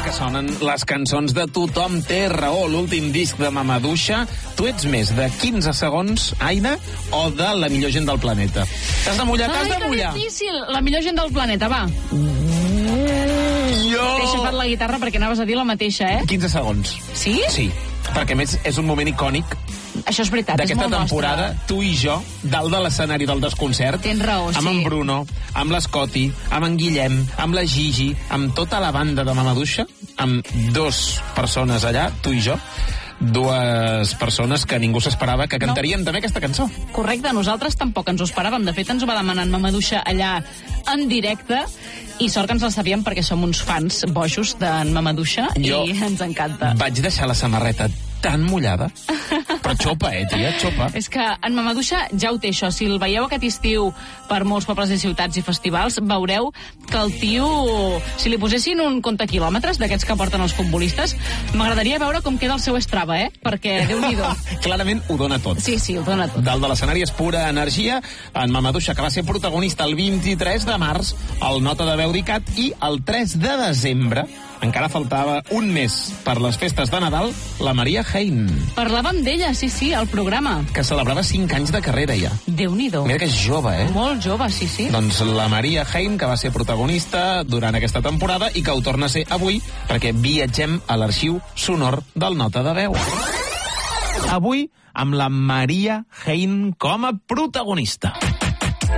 que sonen les cançons de Tothom té raó, l'últim disc de Mamaduixa. Tu ets més de 15 segons, Aina, o de la millor gent del planeta? T'has de mullar, t'has de mullar. Que difícil. La millor gent del planeta, va. Jo... T'he aixafat la guitarra perquè anaves a dir la mateixa, 15 segons. Sí? Sí, perquè a més és un moment icònic Això és veritat, és d'aquesta molt temporada, nostre. tu i jo, dalt de l'escenari del desconcert. Tens raó, amb sí. en Bruno, amb l'Escoti, amb en Guillem, amb la Gigi, amb tota la banda de Mamaduixa, amb 2 persones allà, tu i jo, 2 persones que ningú s'esperava que cantarien també aquesta cançó. Correcte, nosaltres tampoc ens ho esperàvem. De fet, ens ho va demanar en Mamaduixa allà en directe, i sort que ens la sabíem perquè som uns fans bojos d'en Mamaduixa i ens encanta. Vaig deixar la samarreta tan mullada, però xopa, tia, xopa. És que en Mamaduixa ja ho té, això. Si el veieu aquest estiu per molts pobles i ciutats i festivals, veureu que el tio, si li posessin un comptaquilòmetres d'aquests que porten els futbolistes, m'agradaria veure com queda el seu Strava, perquè Déu-n'hi-do. Clarament ho dona tot. Sí, ho dona tot. Dalt de l'escenari és pura energia. En Mamaduixa, que va ser protagonista el 23 de març, el Nota de Veu d'ICAT, i el 3 de desembre, encara faltava un mes per les festes de Nadal, la Maria Hein. Parlàvem d'ella, sí, al programa. Que celebrava 5 anys de carrera, ja. Déu-n'hi-do. Mira que és jove, Molt jove, sí. Doncs la Maria Hein, que va ser protagonista durant aquesta temporada i que ho torna a ser avui, perquè viatgem a l'arxiu sonor del Nota de Veu. Avui, amb la Maria Hein com a protagonista.